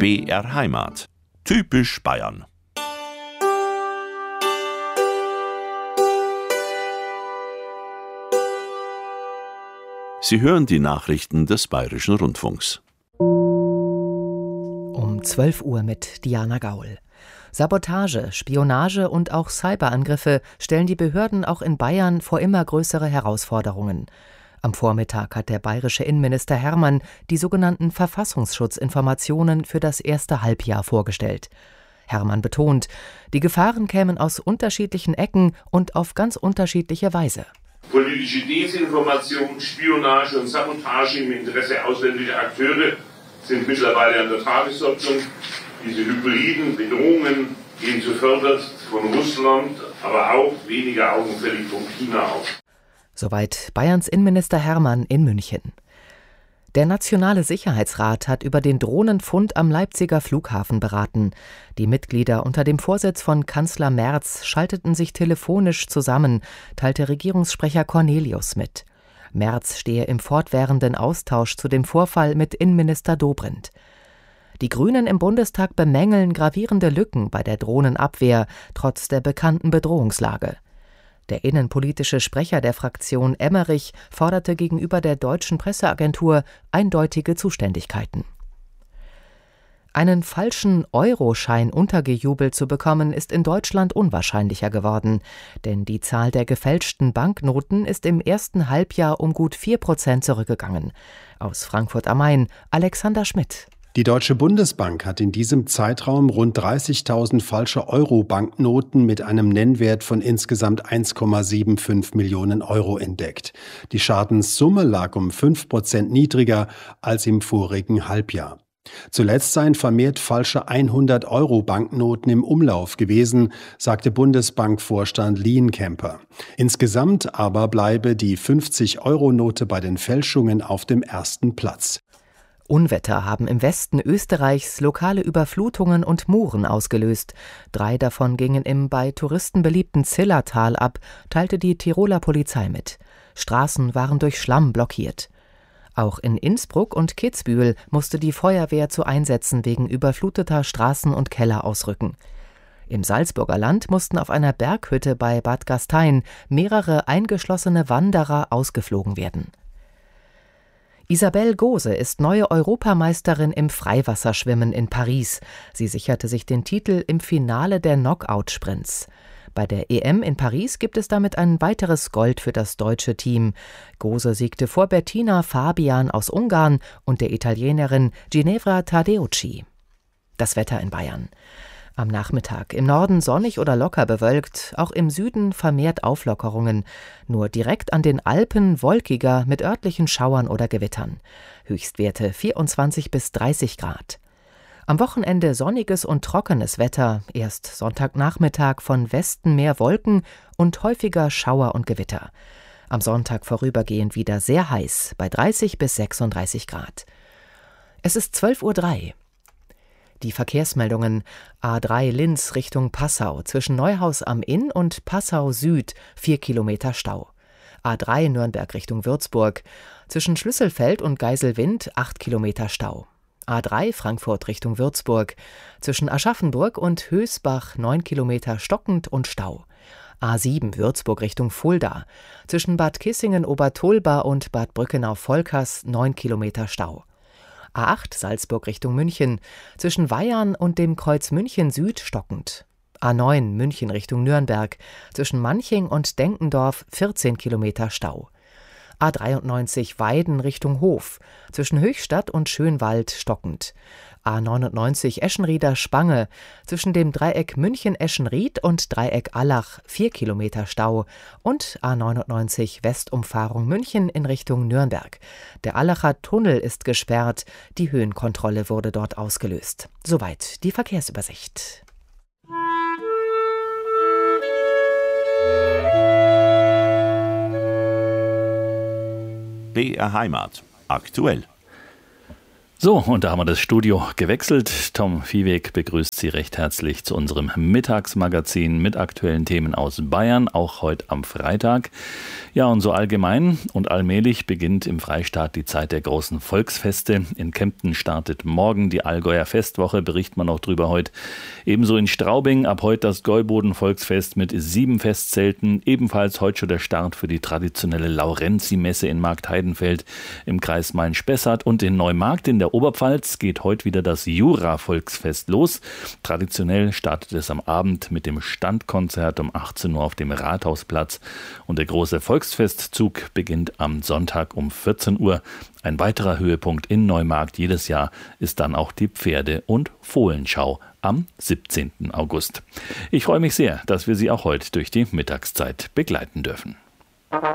BR Heimat. Typisch Bayern. Sie hören die Nachrichten des Bayerischen Rundfunks. Um 12 Uhr mit Diana Gaul. Sabotage, Spionage und auch Cyberangriffe stellen die Behörden auch in Bayern vor immer größere Herausforderungen. Am Vormittag hat der bayerische Innenminister Hermann die sogenannten Verfassungsschutzinformationen für das erste Halbjahr vorgestellt. Hermann betont, die Gefahren kämen aus unterschiedlichen Ecken und auf ganz unterschiedliche Weise. Politische Desinformation, Spionage und Sabotage im Interesse ausländischer Akteure sind mittlerweile an der Tagesordnung. Diese hybriden Bedrohungen gehen gefördert von Russland, aber auch weniger augenfällig von China aus. Soweit Bayerns Innenminister Hermann in München. Der Nationale Sicherheitsrat hat über den Drohnenfund am Leipziger Flughafen beraten. Die Mitglieder unter dem Vorsitz von Kanzler Merz schalteten sich telefonisch zusammen, teilte Regierungssprecher Cornelius mit. Merz stehe im fortwährenden Austausch zu dem Vorfall mit Innenminister Dobrindt. Die Grünen im Bundestag bemängeln gravierende Lücken bei der Drohnenabwehr, trotz der bekannten Bedrohungslage. Der innenpolitische Sprecher der Fraktion Emmerich forderte gegenüber der deutschen Presseagentur eindeutige Zuständigkeiten. Einen falschen Euroschein untergejubelt zu bekommen, ist in Deutschland unwahrscheinlicher geworden, denn die Zahl der gefälschten Banknoten ist im ersten Halbjahr um gut 4% zurückgegangen. Aus Frankfurt am Main, Alexander Schmidt. Die Deutsche Bundesbank hat in diesem Zeitraum rund 30.000 falsche Euro-Banknoten mit einem Nennwert von insgesamt 1,75 Millionen Euro entdeckt. Die Schadenssumme lag um 5% niedriger als im vorigen Halbjahr. Zuletzt seien vermehrt falsche 100-Euro-Banknoten im Umlauf gewesen, sagte Bundesbankvorstand Lienkemper. Insgesamt aber bleibe die 50-Euro-Note bei den Fälschungen auf dem ersten Platz. Unwetter haben im Westen Österreichs lokale Überflutungen und Muren ausgelöst. 3 davon gingen im bei Touristen beliebten Zillertal ab, teilte die Tiroler Polizei mit. Straßen waren durch Schlamm blockiert. Auch in Innsbruck und Kitzbühel musste die Feuerwehr zu Einsätzen wegen überfluteter Straßen und Keller ausrücken. Im Salzburger Land mussten auf einer Berghütte bei Bad Gastein mehrere eingeschlossene Wanderer ausgeflogen werden. Isabelle Gose ist neue Europameisterin im Freiwasserschwimmen in Paris. Sie sicherte sich den Titel im Finale der Knockout-Sprints. Bei der EM in Paris gibt es damit ein weiteres Gold für das deutsche Team. Gose siegte vor Bettina Fabian aus Ungarn und der Italienerin Ginevra Tadeucci. Das Wetter in Bayern. Am Nachmittag im Norden sonnig oder locker bewölkt, auch im Süden vermehrt Auflockerungen. Nur direkt an den Alpen wolkiger mit örtlichen Schauern oder Gewittern. Höchstwerte 24 bis 30 Grad. Am Wochenende sonniges und trockenes Wetter, erst Sonntagnachmittag von Westen mehr Wolken und häufiger Schauer und Gewitter. Am Sonntag vorübergehend wieder sehr heiß, bei 30 bis 36 Grad. Es ist 12:03 Uhr. Die Verkehrsmeldungen: A3 Linz Richtung Passau, zwischen Neuhaus am Inn und Passau Süd 4 Kilometer Stau. A3 Nürnberg Richtung Würzburg, zwischen Schlüsselfeld und Geiselwind 8 Kilometer Stau. A3 Frankfurt Richtung Würzburg, zwischen Aschaffenburg und Hösbach 9 Kilometer stockend und Stau. A7 Würzburg Richtung Fulda, zwischen Bad Kissingen-Obertolba und Bad Brückenau-Volkers 9 Kilometer Stau. A8 Salzburg Richtung München, zwischen Weyarn und dem Kreuz München Süd stockend. A9 München Richtung Nürnberg, zwischen Manching und Denkendorf 14 Kilometer Stau. A93 Weiden Richtung Hof, zwischen Höchstadt und Schönwald stockend. A99 Eschenrieder Spange, zwischen dem Dreieck München-Eschenried und Dreieck Allach 4 Kilometer Stau und A99 Westumfahrung München in Richtung Nürnberg. Der Allacher Tunnel ist gesperrt, die Höhenkontrolle wurde dort ausgelöst. Soweit die Verkehrsübersicht. BR Heimat. Aktuell. So, und da haben wir das Studio gewechselt. Tom Viehweg begrüßt Sie recht herzlich zu unserem Mittagsmagazin mit aktuellen Themen aus Bayern, auch heute am Freitag. Ja, und so allgemein und allmählich beginnt im Freistaat die Zeit der großen Volksfeste. In Kempten startet morgen die Allgäuer Festwoche, berichtet man auch drüber heute. Ebenso in Straubing ab heute das Gäuboden-Volksfest mit 7 Festzelten. Ebenfalls heute schon der Start für die traditionelle Laurenzi-Messe in Marktheidenfeld im Kreis Main-Spessart. Und in Neumarkt in der Oberpfalz geht heute wieder das Jura-Volksfest los. Traditionell startet es am Abend mit dem Standkonzert um 18 Uhr auf dem Rathausplatz. Und der große Volksfestzug beginnt am Sonntag um 14 Uhr. Ein weiterer Höhepunkt in Neumarkt jedes Jahr ist dann auch die Pferde- und Fohlenschau am 17. August. Ich freue mich sehr, dass wir Sie auch heute durch die Mittagszeit begleiten dürfen.